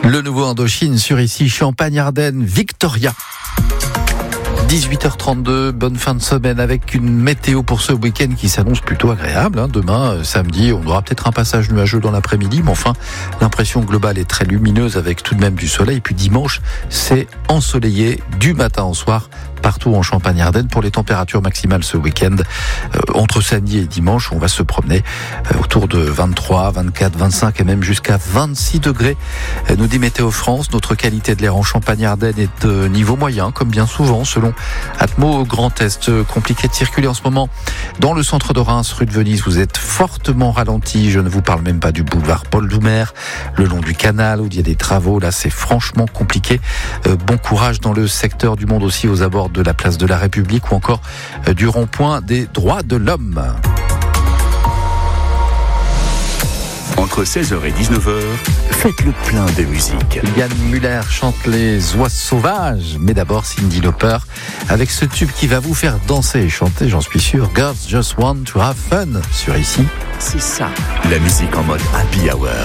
Le nouveau Indochine sur ici, Champagne-Ardenne, Victoria. 18h32, bonne fin de semaine avec une météo pour ce week-end qui s'annonce plutôt agréable. Demain, samedi, on aura peut-être un passage nuageux dans l'après-midi, mais enfin, l'impression globale est très lumineuse avec tout de même du soleil. Puis dimanche, c'est ensoleillé du matin au soir partout en Champagne-Ardenne. Pour les températures maximales ce week-end, entre samedi et dimanche, on va se promener autour de 23, 24, 25 et même jusqu'à 26 degrés. Nous dit Météo France, notre qualité de l'air en Champagne-Ardenne est de niveau moyen, comme bien souvent, selon Atmo Grand Est. Compliqué de circuler en ce moment dans le centre de Reims, rue de Venise. Vous êtes fortement ralenti. Je ne vous parle même pas du boulevard Paul Doumer, le long du canal où il y a des travaux. Là, c'est franchement compliqué. Bon courage dans le secteur du Monde aussi, aux abords de la place de la République ou encore du rond-point des droits de l'homme. Entre 16h et 19h, faites le plein de musique. Yann Muller chante les oies sauvages, mais d'abord Cyndi Lauper avec ce tube qui va vous faire danser et chanter, j'en suis sûr. Girls Just Want to Have Fun sur ici. C'est ça, la musique en mode happy hour.